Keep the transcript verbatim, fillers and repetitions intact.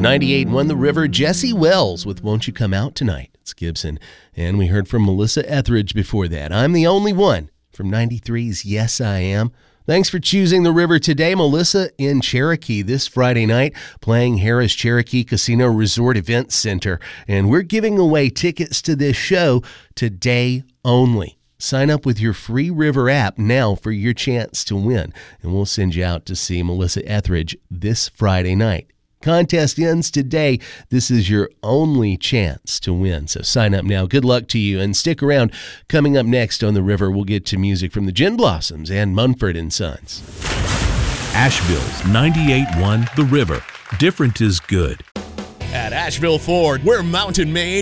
ninety-eight point one The River, Jesse Wells with Won't You Come Out Tonight. It's Gibson. And we heard from Melissa Etheridge before that. I'm the Only One from ninety-three's Yes, I Am. Thanks for choosing The River today. Melissa in Cherokee this Friday night, playing Harrah's Cherokee Casino Resort Event Center. And we're giving away tickets to this show today only. Sign up with your free River app now for your chance to win. And we'll send you out to see Melissa Etheridge this Friday night. Contest ends today. This is your only chance to win. So sign up now. Good luck to you, and stick around. Coming up next on The River, we'll get to music from the Gin Blossoms and Munford and Sons. Asheville's ninety-eight point one The River. Different is good. At Asheville Ford, we're mountain made